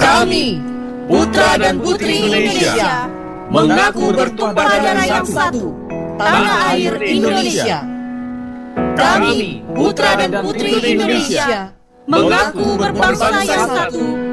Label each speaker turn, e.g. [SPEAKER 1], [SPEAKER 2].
[SPEAKER 1] Kami, putra dan putri Indonesia, mengaku bertumpah darah yang satu, tanah air Indonesia. Kami, putra dan putri Indonesia, mengaku berbangsa yang satu,